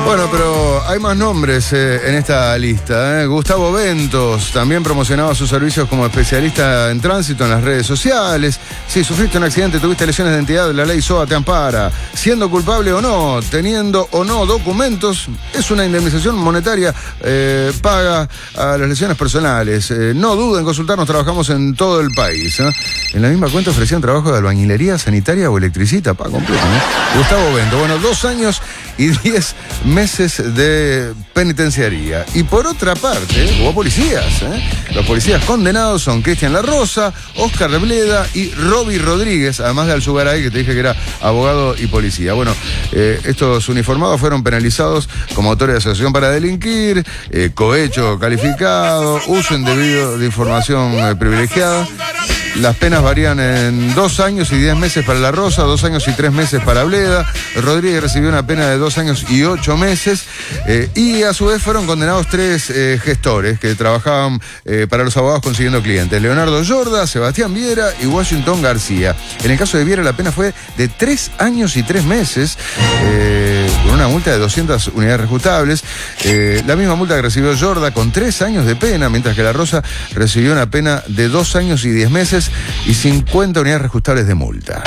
Bueno, pero hay más nombres en esta lista. Gustavo Ventos también promocionaba sus servicios como especialista en tránsito en las redes sociales. Si sufriste un accidente, tuviste lesiones de identidad, la ley SOA te ampara. Siendo culpable o no, teniendo o no documentos, es una indemnización monetaria paga a las lesiones personales. No duden en consultarnos, trabajamos en todo el país. En la misma cuenta ofrecían trabajo de albañilería, sanitaria o electricista, completo. Gustavo Ventos, bueno, 2 años y 10 meses de penitenciaría. Y por otra parte, hubo policías. Los policías condenados son Cristian La Rosa, Oscar Rebleda y Roby Rodríguez, además de Alzugaray, que te dije que era abogado y policía. Bueno, estos uniformados fueron penalizados como autores de asociación para delinquir, cohecho calificado, uso indebido de información privilegiada. Las penas varían en 2 años y 10 meses para La Rosa, 2 años y 3 meses para Bleda. Rodríguez recibió una pena de 2 años y 8 meses. Y a su vez fueron condenados 3 gestores que trabajaban para los abogados consiguiendo clientes. Leonardo Yorda, Sebastián Viera y Washington García. En el caso de Viera la pena fue de 3 años y 3 meses, con una multa de 200 unidades reajustables. La misma multa que recibió Yorda con 3 años de pena, mientras que La Rosa recibió una pena de 2 años y 10 meses y 50 unidades reajustables de multa.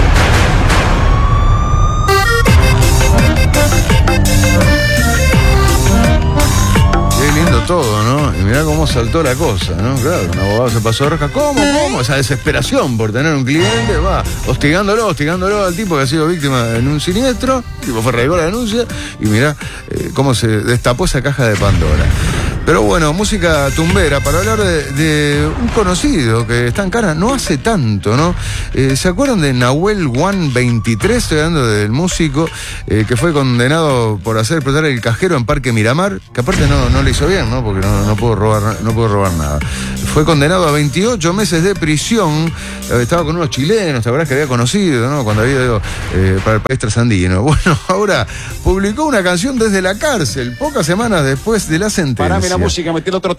Qué lindo todo, ¿no? Y mirá cómo saltó la cosa, ¿no? Claro, un abogado se pasó de rosca. ¿Cómo? Esa desesperación por tener un cliente, va, hostigándolo al tipo que ha sido víctima en un siniestro. El tipo fue radicó la denuncia y mirá cómo se destapó esa caja de Pandora. Pero bueno, música tumbera para hablar de un conocido que está en Cana no hace tanto, ¿no? ¿Se acuerdan de Nahuel Juan 23? Estoy hablando del músico que fue condenado por hacer explotar el cajero en Parque Miramar, que aparte no le hizo bien, ¿no? Porque no pudo robar nada. Fue condenado a 28 meses de prisión. Estaba con unos chilenos, ¿te acuerdas que había conocido, ¿no? Cuando había ido para el país trasandino. Bueno, ahora publicó una canción desde la cárcel, pocas semanas después de la sentencia. Parame la música, metí el otro tema.